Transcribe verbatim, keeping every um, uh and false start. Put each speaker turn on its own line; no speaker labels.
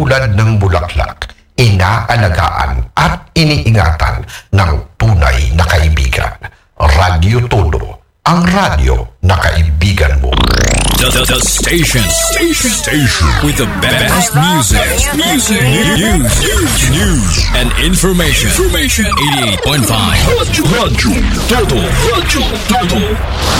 tulad ng bulaklak, inaalagaan at iniingatan ng tunay na kaibigan. Radyo Todo, ang radyo na kaibigan mo.
The, the, the station. Station. Station. With the best music. Music. News. News. News. And information. Information. eighty-eight point five. Radyo Todo. Radyo Todo.